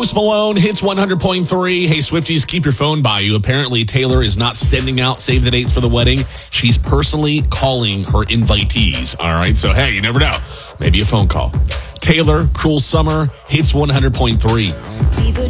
Post Malone hits 100.3. Hey, Swifties, keep your phone by you. Apparently, Taylor is not sending out save the dates for the wedding. She's personally calling her invitees. All right, so hey, you never know. Maybe a phone call. Taylor, Cruel Summer hits 100.3.